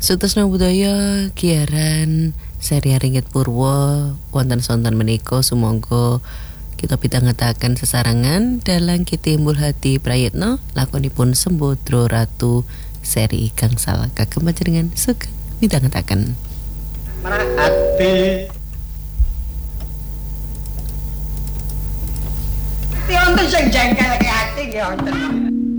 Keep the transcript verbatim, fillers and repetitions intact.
Sutresna budaya giaran seri Ringgit Purwo wonten sonten menika sumangga kita pitangetaken sesarangan dalang Kitimbul Hati Prayitno lakonipun Sembodra Ratu seri gangsal kagem panjenengan sugeng mitangetaken. Ati Ti wonten sing jengkel ke ati nggih wonten.